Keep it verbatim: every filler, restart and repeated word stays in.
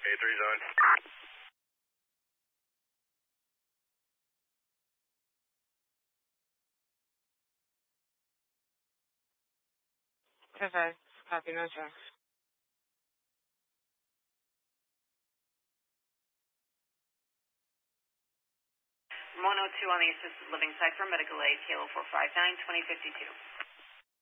eight three zone. Perfect. Copy, no check. one oh two on the assisted living side for medical aid, Kilo four five nine, twenty fifty-two.